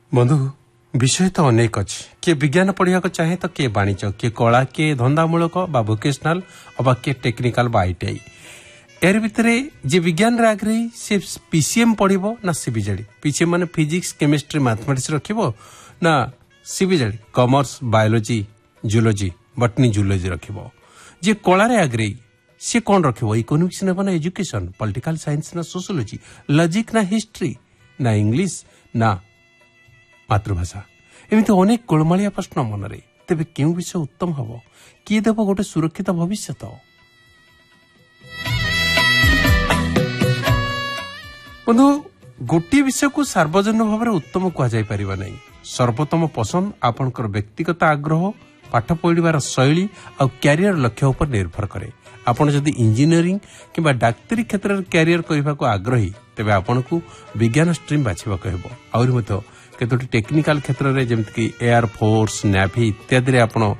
बंधु विषय तो अनेक अच्छी किए विज्ञान पढ़ा चाहे तो किए वाणिज्य किए कला किए धंदामूलक बा भोकेशनाल अबा किए टेक्निकाल बा आईटीआई यार भितर जे विज्ञान रे आग्रही से पीसीएम पढ़िबो ना सीबीजेडी पीसीएम माने फिजिक्स केमिस्ट्री मैथमेटिक्स रखिबो ना सीबीजेडी कॉमर्स बायोलॉजी जूलॉजी बटनी जूलॉजी रखिबो जे कला रे आग्रही से कौन रखिबो इकोनॉमिक्स ना बना एजुकेशन पॉलिटिकल साइंस ना सोशियोलॉजी लॉजिक ना हिस्ट्री ना इंग्लिश ना मातृभाषा एमती अनेक गोलमालिया प्रश्न मनरे तेबे केउ विषय उत्तम हबो किए देबो गोटे सुरक्षित भविष्य बंधु गोटे विषय को सार्वजनिक भाव में उत्तम कहुपर ना सर्वोत्तम पसंद आपणकर व्यक्तिगत आग्रह पाठ पढ़ार शैली और क्यारियर लक्ष्य उपर निर्भर करे आपण जदि इंजीनियरिंग किंबा डाक्तरी क्षेत्र में क्यारियर करने को आग्रही तेबे आपण को विज्ञान स्ट्रीम बाछिबा कहबो आउरी मते केतोटी टेक्निकल क्षेत्र में जमति कि एयर फोर्स नेवी इत्यादि रे आपण